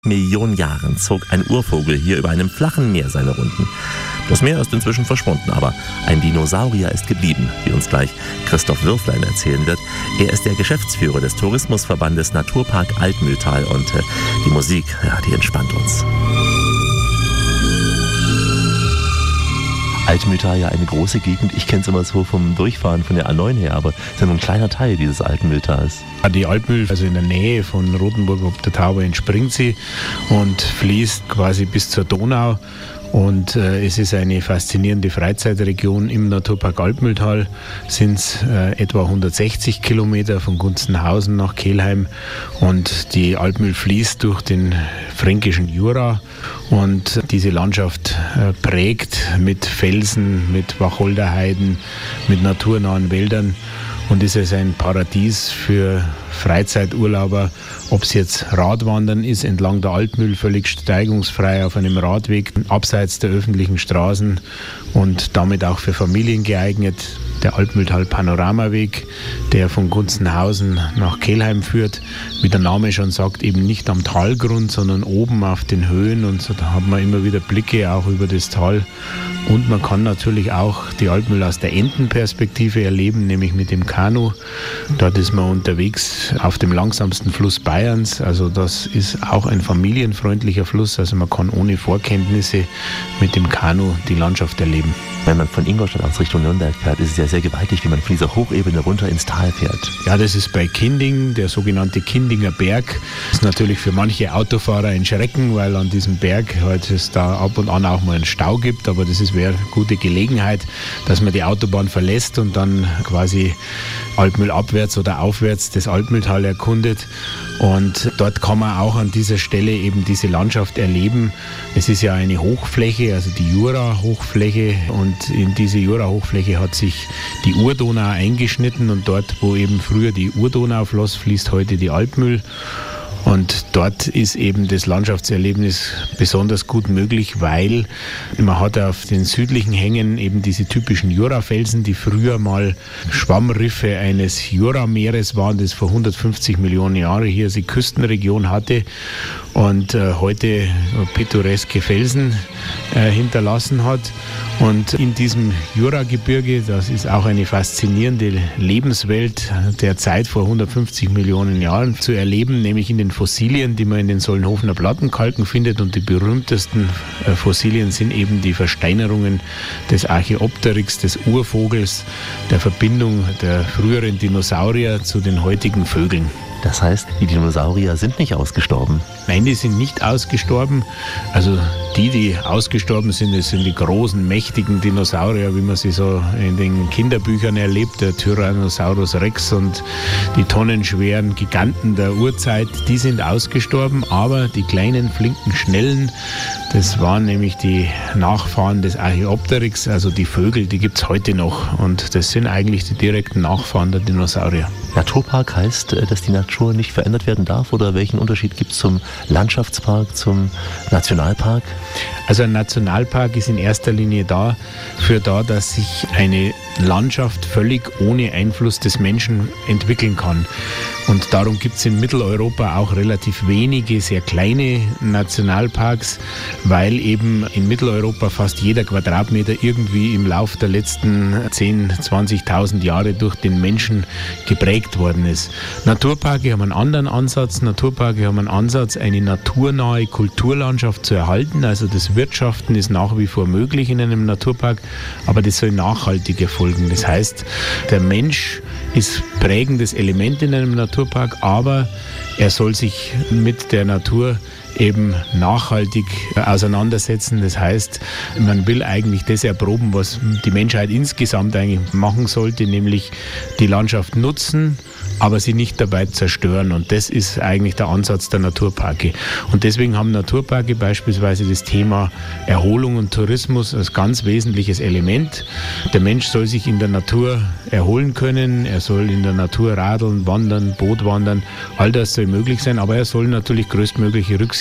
Millionen Jahren zog ein Urvogel hier über einem flachen Meer seine Runden. Das Meer ist inzwischen verschwunden, aber ein Dinosaurier ist geblieben, wie uns gleich Christoph Würflein erzählen wird. Er ist der Geschäftsführer des Tourismusverbandes Naturpark Altmühltal und die Musik, ja, die entspannt uns. Altmühltal, ja eine große Gegend. Ich kenne es immer so vom Durchfahren von der A9 her, aber es ist ja nur ein kleiner Teil dieses Altmühltals. Die Altmühl, also in der Nähe von Rothenburg ob der Tauber, entspringt sie und fließt quasi bis zur Donau. Und es ist eine faszinierende Freizeitregion. Im Naturpark Altmühltal sind es etwa 160 Kilometer von Gunzenhausen nach Kelheim. Und die Altmühl fließt durch den fränkischen Jura. Und diese Landschaft prägt mit Felsen, mit Wacholderheiden, mit naturnahen Wäldern. Und ist es ein Paradies für Freizeiturlauber, ob es jetzt Radwandern ist, entlang der Altmühl, völlig steigungsfrei auf einem Radweg, abseits der öffentlichen Straßen und damit auch für Familien geeignet. Der Altmühltal Panoramaweg, der von Gunzenhausen nach Kelheim führt, wie der Name schon sagt, eben nicht am Talgrund, sondern oben auf den Höhen, und so, da hat man immer wieder Blicke auch über das Tal. Und man kann natürlich auch die Altmühl aus der Entenperspektive erleben, nämlich mit dem Kanu. Dort ist man unterwegs auf dem langsamsten Fluss Bayerns. Also das ist auch ein familienfreundlicher Fluss. Also man kann ohne Vorkenntnisse mit dem Kanu die Landschaft erleben. Wenn man von Ingolstadt aus Richtung Nürnberg fährt, ist es ja sehr gewaltig, wie man von dieser Hochebene runter ins Tal fährt. Ja, das ist bei Kinding, der sogenannte Kindinger Berg. Das ist natürlich für manche Autofahrer ein Schrecken, weil an diesem Berg halt es da ab und an auch mal einen Stau gibt. Aber das wäre eine gute Gelegenheit, dass man die Autobahn verlässt und dann quasi Altmühl abwärts oder aufwärts das Altmühltal erkundet. Und dort kann man auch an dieser Stelle eben diese Landschaft erleben. Es ist ja eine Hochfläche, also die Jura-Hochfläche, und in diese Jura-Hochfläche hat sich die Urdonau eingeschnitten, und dort, wo eben früher die Urdonau floss, fließt heute die Altmühl. Und dort ist eben das Landschaftserlebnis besonders gut möglich, weil man hat auf den südlichen Hängen eben diese typischen Jurafelsen, die früher mal Schwammriffe eines Jurameeres waren, das vor 150 Millionen Jahren hier die Küstenregion hatte und heute pittoreske Felsen hinterlassen hat. Und in diesem Juragebirge, das ist auch eine faszinierende Lebenswelt der Zeit vor 150 Millionen Jahren zu erleben, nämlich in den Fossilien, die man in den Solnhofener Plattenkalken findet. Und die berühmtesten Fossilien sind eben die Versteinerungen des Archaeopteryx, des Urvogels, der Verbindung der früheren Dinosaurier zu den heutigen Vögeln. Das heißt, die Dinosaurier sind nicht ausgestorben? Nein, die sind nicht ausgestorben. Also die ausgestorben sind, das sind die großen, mächtigen Dinosaurier, wie man sie so in den Kinderbüchern erlebt, der Tyrannosaurus Rex und die tonnenschweren Giganten der Urzeit, die sind ausgestorben, aber die kleinen, flinken, schnellen, das waren nämlich die Nachfahren des Archaeopteryx, also die Vögel, die gibt es heute noch, und das sind eigentlich die direkten Nachfahren der Dinosaurier. Naturpark heißt, dass die Natur nicht verändert werden darf, oder welchen Unterschied gibt es zum Landschaftspark, zum Nationalpark? Also ein Nationalpark ist in erster Linie dafür da, dass sich eine Landschaft völlig ohne Einfluss des Menschen entwickeln kann. Und darum gibt es in Mitteleuropa auch relativ wenige, sehr kleine Nationalparks, weil eben in Mitteleuropa fast jeder Quadratmeter irgendwie im Lauf der letzten 10.000, 20.000 Jahre durch den Menschen geprägt worden ist. Naturparke haben einen anderen Ansatz. Naturparke haben einen Ansatz, eine naturnahe Kulturlandschaft zu erhalten. Also das Wirtschaften ist nach wie vor möglich in einem Naturpark, aber das soll nachhaltig erfolgen. Das heißt, der Mensch ist prägendes Element in einem Naturpark, aber er soll sich mit der Natur eben nachhaltig auseinandersetzen. Das heißt, man will eigentlich das erproben, was die Menschheit insgesamt eigentlich machen sollte, nämlich die Landschaft nutzen, aber sie nicht dabei zerstören. Und das ist eigentlich der Ansatz der Naturparke. Und deswegen haben Naturparke beispielsweise das Thema Erholung und Tourismus als ganz wesentliches Element. Der Mensch soll sich in der Natur erholen können, er soll in der Natur radeln, wandern, Boot wandern, all das soll möglich sein, aber er soll natürlich größtmögliche Rücksicht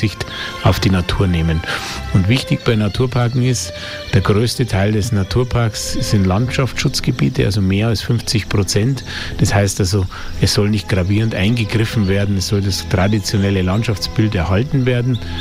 Rücksicht auf die Natur nehmen. Und wichtig bei Naturparken ist, der größte Teil des Naturparks sind Landschaftsschutzgebiete, also mehr als 50%. Das heißt also, es soll nicht gravierend eingegriffen werden, es soll das traditionelle Landschaftsbild erhalten werden.